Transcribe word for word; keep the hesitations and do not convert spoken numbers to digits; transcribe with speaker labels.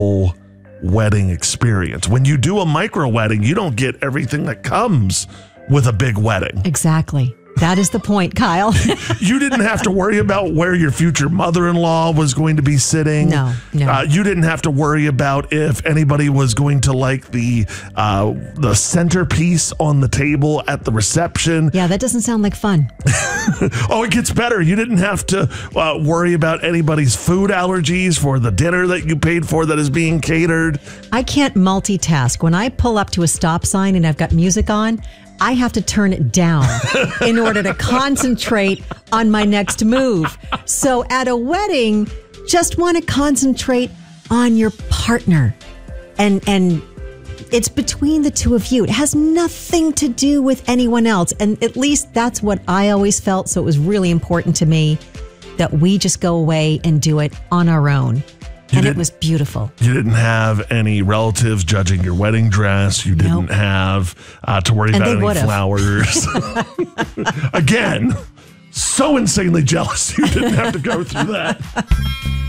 Speaker 1: whole wedding experience. When you do a micro wedding, you don't get everything that comes with a big wedding.
Speaker 2: Exactly. That is the point, Kyle.
Speaker 1: You didn't have to worry about where your future mother-in-law was going to be sitting.
Speaker 2: No, no.
Speaker 1: Uh, you didn't have to worry about if anybody was going to like the uh, the centerpiece on the table at the reception.
Speaker 2: Yeah, that doesn't sound like fun.
Speaker 1: Oh, it gets better. You didn't have to uh, worry about anybody's food allergies for the dinner that you paid for that is being catered.
Speaker 2: I can't multitask. When I pull up to a stop sign and I've got music on, I have to turn it down in order to concentrate on my next move. So at a wedding, just want to concentrate on your partner. And and it's between the two of you. It has nothing to do with anyone else. And at least that's what I always felt. So it was really important to me that we just go away and do it on our own.
Speaker 1: You
Speaker 2: and it was beautiful.
Speaker 1: You didn't have any relatives judging your wedding dress. You didn't
Speaker 2: Nope.
Speaker 1: have uh, to worry
Speaker 2: And
Speaker 1: about
Speaker 2: they
Speaker 1: any
Speaker 2: would've.
Speaker 1: flowers. Again, so insanely jealous you didn't have to go through that.